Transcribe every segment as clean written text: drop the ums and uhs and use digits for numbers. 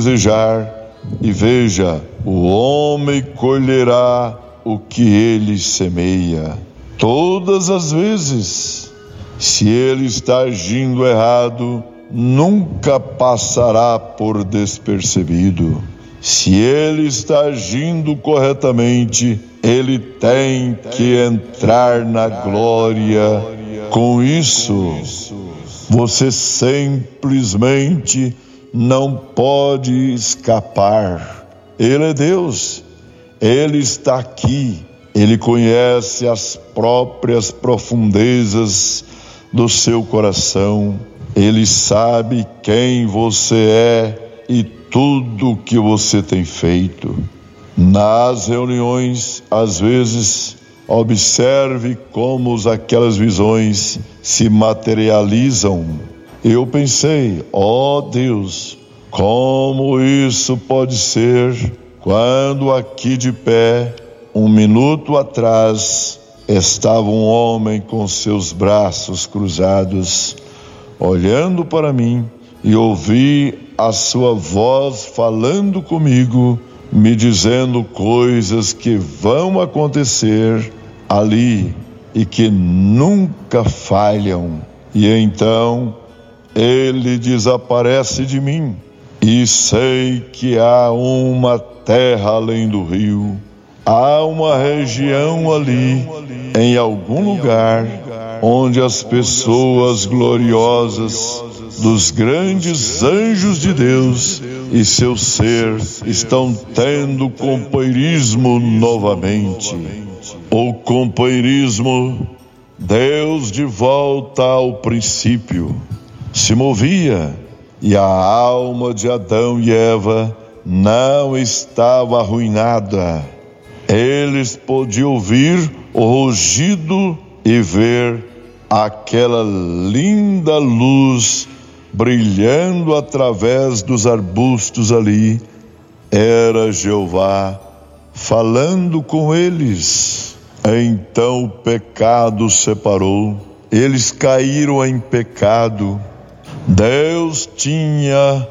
desejar, e veja, o homem colherá o que ele semeia. Todas as vezes, se ele está agindo errado, nunca passará por despercebido. Se ele está agindo corretamente, ele tem que entrar na glória. Com isso, você simplesmente não pode escapar. Ele é Deus, Ele está aqui, Ele conhece as próprias profundezas do seu coração, Ele sabe quem você é e tudo que você tem feito. Nas reuniões, às vezes, observe como aquelas visões se materializam. Eu pensei, ó Deus, como isso pode ser quando aqui de pé, um minuto atrás, estava um homem com seus braços cruzados, olhando para mim, e ouvi a sua voz falando comigo, me dizendo coisas que vão acontecer ali e que nunca falham. E então ele desaparece de mim, e sei que há uma terra além do rio, há uma região ali, em algum lugar, onde as pessoas gloriosas dos grandes anjos de Deus e seu ser estão tendo companheirismo novamente. O companheirismo, Deus de volta ao princípio, se movia, e a alma de Adão e Eva não estava arruinada. Eles podiam ouvir o rugido e ver aquela linda luz brilhando através dos arbustos ali. Era Jeová falando com eles. Então o pecado separou, eles caíram em pecado. Deus tinha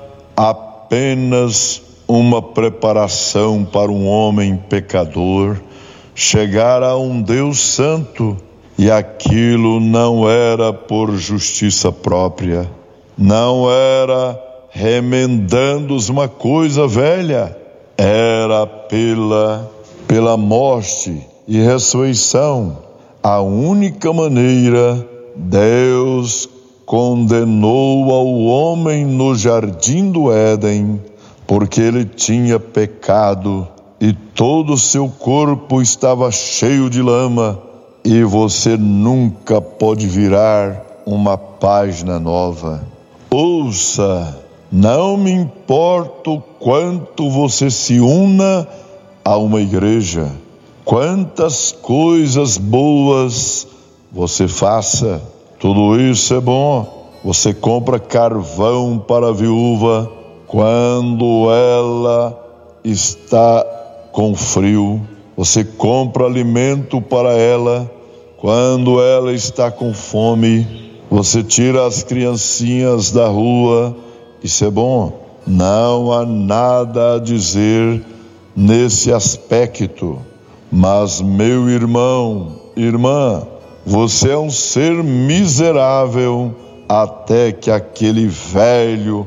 apenas uma preparação para um homem pecador, chegar a um Deus santo, e aquilo não era por justiça própria, não era remendando uma coisa velha, era pela morte e ressurreição. A única maneira, Deus condenou ao homem no jardim do Éden, porque ele tinha pecado e todo o seu corpo estava cheio de lama, e você nunca pode virar uma página nova. Ouça, não me importa o quanto você se una a uma igreja, quantas coisas boas você faça, tudo isso é bom. Você compra carvão para a viúva quando ela está com frio. Você compra alimento para ela quando ela está com fome. Você tira as criancinhas da rua. Isso é bom. Não há nada a dizer nesse aspecto. Mas, meu irmão, irmã, você é um ser miserável até que aquele velho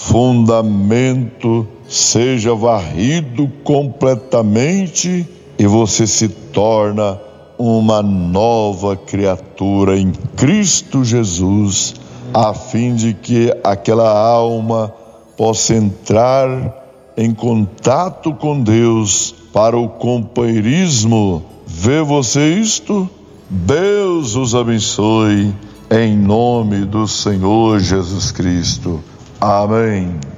fundamento seja varrido completamente e você se torna uma nova criatura em Cristo Jesus, a fim de que aquela alma possa entrar em contato com Deus para o companheirismo. Vê você isto? Deus os abençoe, em nome do Senhor Jesus Cristo. Amém.